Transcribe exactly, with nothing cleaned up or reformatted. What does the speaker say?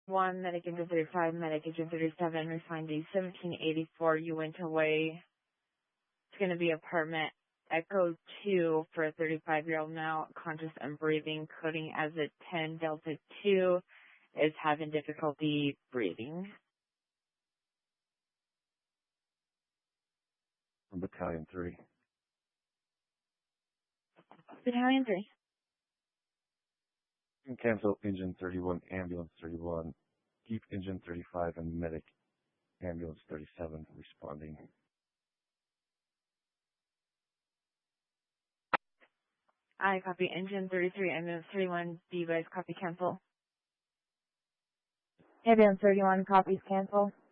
one, medic engine thirty-five, medic engine thirty-seven, we find a seventeen eighty-four, you went away. It's going to be apartment Echo two for a thirty-five-year-old male, conscious and breathing, coding as a ten Delta two, is having difficulty breathing. Battalion three. Battalion three. Cancel engine thirty-one, ambulance thirty-one. Keep engine thirty-five and medic ambulance thirty-seven responding. I copy engine thirty-three, ambulance thirty-one, D-Vice, copy cancel. Ambulance thirty-one, copies cancel.